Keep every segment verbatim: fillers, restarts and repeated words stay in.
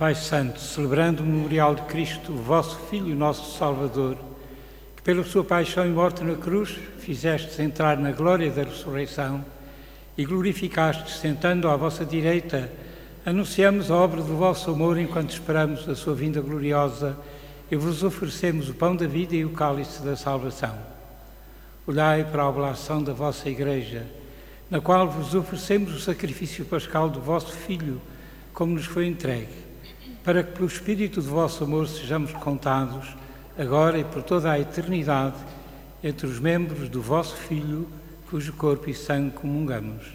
Pai Santo, celebrando o memorial de Cristo, o vosso Filho, nosso Salvador, que pela sua paixão e morte na cruz fizestes entrar na glória da ressurreição e glorificastes, sentando à vossa direita, anunciamos a obra do vosso amor enquanto esperamos a sua vinda gloriosa e vos oferecemos o pão da vida e o cálice da salvação. Olhai para a oblação da vossa Igreja, na qual vos oferecemos o sacrifício pascal do vosso Filho, como nos foi entregue, para que pelo Espírito do vosso amor sejamos contados, agora e por toda a eternidade, entre os membros do vosso Filho, cujo corpo e sangue comungamos.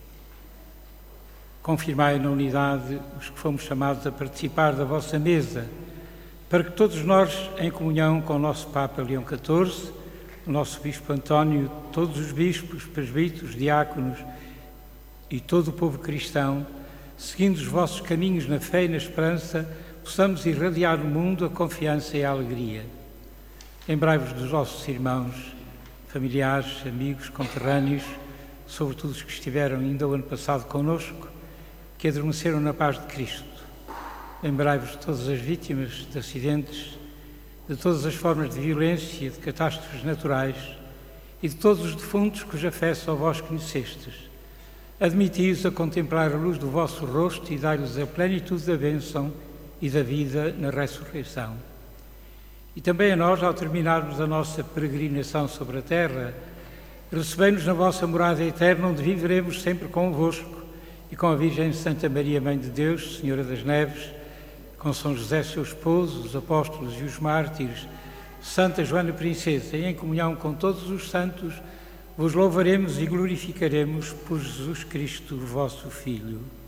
Confirmai na unidade os que fomos chamados a participar da vossa mesa, para que todos nós, em comunhão com o nosso Papa Leão catorze, o nosso Bispo António, todos os bispos, presbíteros, diáconos e todo o povo cristão, seguindo os vossos caminhos na fé e na esperança, possamos irradiar no mundo a confiança e a alegria. Lembrai-vos dos vossos irmãos, familiares, amigos, conterrâneos, sobretudo os que estiveram ainda o ano passado connosco, que adormeceram na paz de Cristo. Lembrai-vos de todas as vítimas de acidentes, de todas as formas de violência, de catástrofes naturais e de todos os defuntos cuja fé só vós conhecestes. Admiti-os a contemplar a luz do vosso rosto e dai-lhes a plenitude da bênção e da vida na ressurreição. E também a nós, ao terminarmos a nossa peregrinação sobre a terra, recebei-nos na vossa morada eterna, onde viveremos sempre convosco e com a Virgem Santa Maria, Mãe de Deus, Senhora das Neves, com São José, seu esposo, os apóstolos e os mártires, Santa Joana Princesa, e em comunhão com todos os santos, vos louvaremos e glorificaremos por Jesus Cristo, vosso Filho.